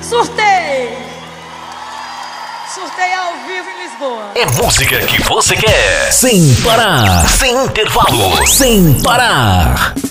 Surtei! Surtei ao vivo em Lisboa. É música que você quer. Sem parar. Sem intervalo. Sem parar.